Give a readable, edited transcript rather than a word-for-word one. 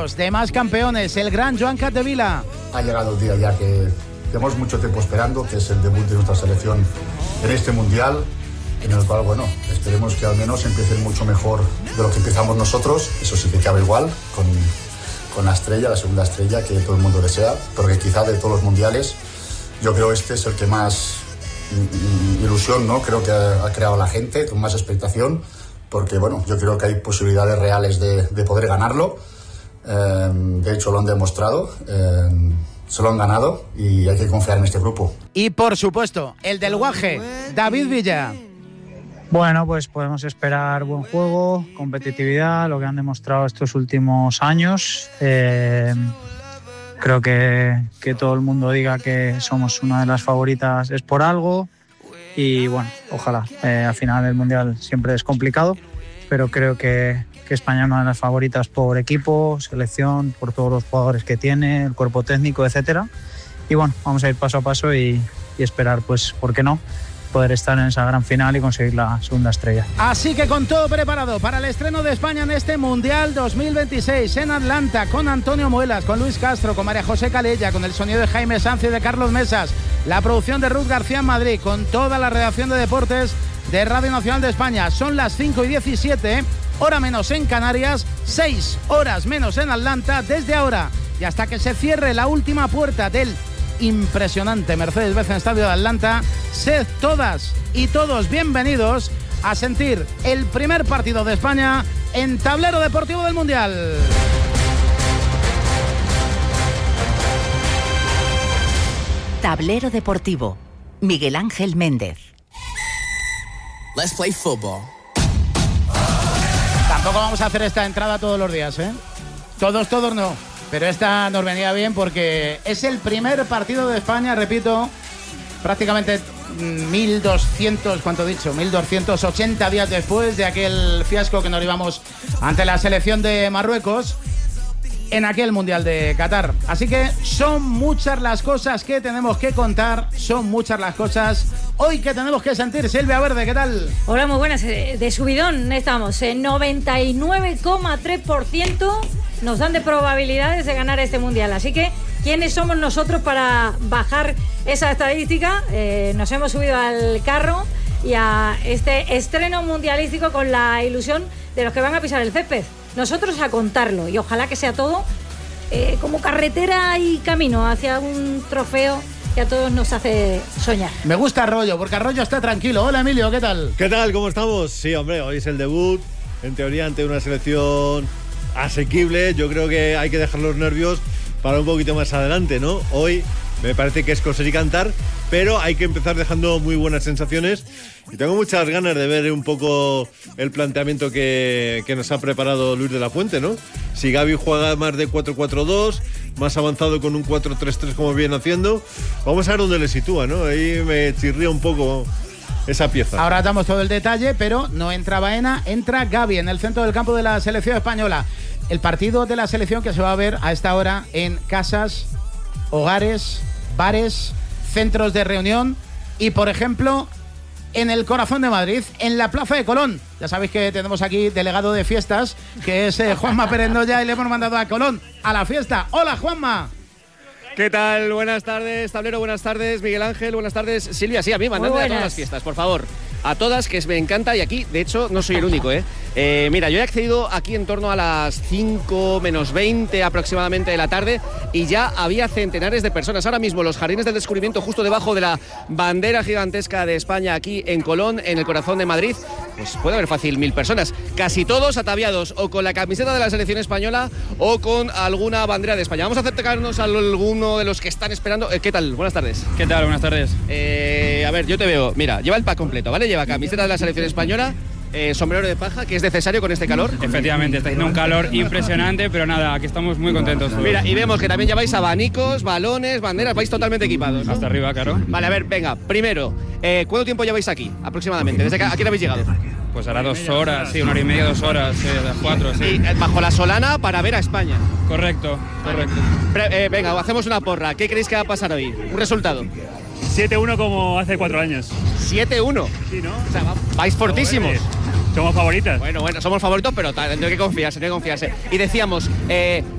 vídeos de más campeones, el gran Joan Capdevila. Ha llegado el día ya que llevamos mucho tiempo esperando, que es el debut de nuestra selección en este Mundial, en el cual, bueno, esperemos que al menos empiecen mucho mejor de lo que empezamos nosotros. Eso sí que cabe igual, con la estrella, la segunda estrella que todo el mundo desea, porque quizá de todos los mundiales, yo creo este es el que más ilusión, ¿no? Creo que ha creado la gente, con más expectación, porque, bueno, yo creo que hay posibilidades reales de poder ganarlo. De hecho, lo han demostrado. Se lo han ganado y hay que confiar en este grupo. Y por supuesto, el del Guaje, David Villa. Bueno, pues podemos esperar buen juego, competitividad, lo que han demostrado estos últimos años. Creo que todo el mundo diga que somos una de las favoritas es por algo. Y bueno, ojalá. Al final el Mundial siempre es complicado, pero creo que España es una de las favoritas por equipo, selección, por todos los jugadores que tiene, el cuerpo técnico, etcétera. Y bueno, vamos a ir paso a paso y esperar, pues, ¿por qué no?, poder estar en esa gran final y conseguir la segunda estrella. Así que con todo preparado para el estreno de España en este Mundial 2026 en Atlanta, con Antonio Muelas, con Luis Castro, con María José Calella, con el sonido de Jaime Sanz y de Carlos Mesas, la producción de Ruth García en Madrid, con toda la redacción de deportes de Radio Nacional de España. Son las 5:17, hora menos en Canarias, 6 horas menos en Atlanta. Desde ahora y hasta que se cierre la última puerta del impresionante Mercedes-Benz Estadio de Atlanta, sed todas y todos bienvenidos a sentir el primer partido de España en Tablero Deportivo del Mundial. Tablero Deportivo, Miguel Ángel Méndez. Let's play football. Tampoco vamos a hacer esta entrada todos los días, ¿eh? Todos no. Pero esta nos venía bien porque es el primer partido de España, repito, prácticamente 1.280 días después de aquel fiasco que nos llevamos ante la selección de Marruecos en aquel Mundial de Qatar. Así que son muchas las cosas que tenemos que contar, son muchas las cosas hoy que tenemos que sentir. Silvia Verde, ¿qué tal? Hola, muy buenas. De subidón estamos, 99,3% nos dan de probabilidades de ganar este Mundial. Así que, ¿quiénes somos nosotros para bajar esa estadística? Nos hemos subido al carro y a este estreno mundialístico con la ilusión de los que van a pisar el césped. Nosotros a contarlo y ojalá que sea todo como carretera y camino hacia un trofeo que a todos nos hace soñar. Me gusta Arroyo, porque Arroyo está tranquilo. Hola, Emilio, ¿qué tal? ¿Qué tal? ¿Cómo estamos? Sí, hombre, hoy es el debut, en teoría ante una selección asequible. Yo creo que hay que dejar los nervios para un poquito más adelante, ¿no? Hoy me parece que es coser y cantar, pero hay que empezar dejando muy buenas sensaciones y tengo muchas ganas de ver un poco el planteamiento que nos ha preparado Luis de la Fuente, ¿no? Si Gavi juega más de 4-4-2, más avanzado con un 4-3-3 como viene haciendo, vamos a ver dónde le sitúa, ¿no? Ahí me chirría un poco esa pieza. Ahora damos todo el detalle, pero no entra Baena, entra Gavi en el centro del campo de la selección española. El partido de la selección que se va a ver a esta hora en casas, hogares, bares, centros de reunión y, por ejemplo, en el corazón de Madrid, en la Plaza de Colón. Ya sabéis que tenemos aquí delegado de fiestas, que es Juanma Perendoya, y le hemos mandado a Colón a la fiesta. ¡Hola, Juanma! ¿Qué tal? Buenas tardes, Tablero, buenas tardes, Miguel Ángel, buenas tardes, Silvia. Sí, a mí, mandadme a todas las fiestas, por favor. A todas, que me encanta, y aquí, de hecho, no soy el único, mira, yo he accedido aquí en torno a las 5 menos 20 aproximadamente de la tarde y ya había centenares de personas. Ahora mismo los Jardines del Descubrimiento, justo debajo de la bandera gigantesca de España aquí en Colón, en el corazón de Madrid, pues puede haber fácil 1.000 personas. Casi todos ataviados o con la camiseta de la selección española o con alguna bandera de España. Vamos a acercarnos a alguno de los que están esperando. ¿Qué tal? Buenas tardes. ¿Qué tal? Buenas tardes. A ver, yo te veo. Mira, lleva el pack completo, ¿vale? Lleva camiseta de la selección española, sombrero de paja, que es necesario con este calor. Efectivamente, está haciendo un calor impresionante, pero nada, aquí estamos muy contentos. Mira, y vemos que también lleváis abanicos, balones, banderas, vais totalmente equipados, ¿no? Hasta arriba, claro. Vale, a ver, venga, primero, ¿cuánto tiempo lleváis aquí, aproximadamente? ¿Desde a quién habéis llegado? Pues hará 2 horas, sí, 1 hora y media, 2 horas, las 4, sí. Y bajo la solana para ver a España. Correcto, correcto. Venga, hacemos una porra. ¿Qué creéis que va a pasar hoy? Un resultado. 7-1 como hace 4 años. 7-1. Sí, ¿no? O sea, vais fortísimos. Somos favoritas. Bueno, somos favoritos, pero no hay que confiarse, no hay que confiarse. Y decíamos,